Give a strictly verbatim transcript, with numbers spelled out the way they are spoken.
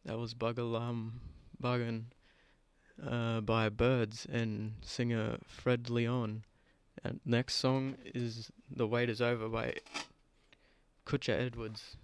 That was Bugalam Buggin uh, by Birds and singer Fred Leon. And next song is The Wait Is Over by Kutcher Edwards.